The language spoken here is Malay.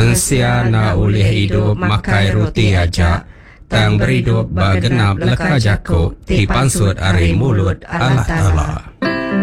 Bangsia na oleh hidup makai roti aja, tang berhidup bagenap leka jako, ti pansut ari mulut Allah Ta'ala.